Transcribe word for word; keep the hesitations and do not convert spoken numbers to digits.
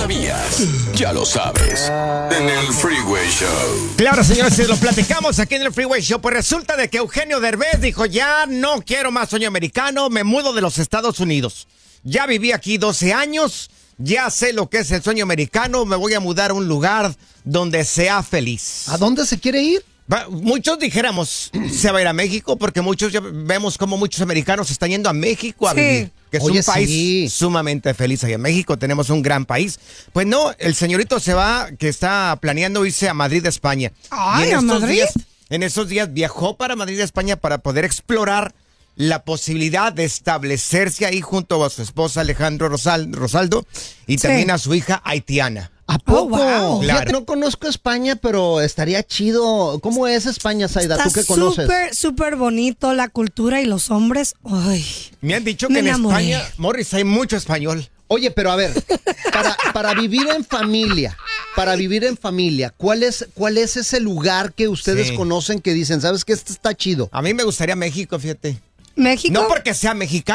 sabías? Ya lo sabes. En el Freeway Show. Claro, señores, si lo platicamos aquí en el Freeway Show, pues resulta de que Eugenio Derbez dijo, ya no quiero más sueño americano, me mudo de los Estados Unidos. Ya viví aquí doce años, ya sé lo que es el sueño americano, me voy a mudar a un lugar donde sea feliz. ¿A dónde se quiere ir? Va, muchos dijéramos, se va a ir a México, porque muchos ya vemos como muchos americanos están yendo a México a Sí. vivir. Que es Oye, un país sí. sumamente feliz allá en México, tenemos un gran país. Pues no, el señorito se va, que está planeando irse a Madrid, España. Ay, Y en ¿a estos Madrid? días- en esos días viajó para Madrid, España, para poder explorar la posibilidad de establecerse ahí junto a su esposa Alejandro Rosal- Rosaldo y Sí. también a su hija haitiana. ¿A poco? wow. Fíjate, Claro. no conozco España, pero estaría chido. ¿Cómo es España, Zaida? Está ¿Tú qué conoces? súper, súper bonito la cultura y los hombres. Ay, Me han dicho Me que en enamoré. España, Morris, hay mucho español. Oye, pero a ver, para, para vivir en familia, para vivir en familia, ¿cuál es, cuál es ese lugar que ustedes Sí. conocen que dicen, sabes que este está chido? A mí me gustaría México, fíjate. México. No porque sea mexicano.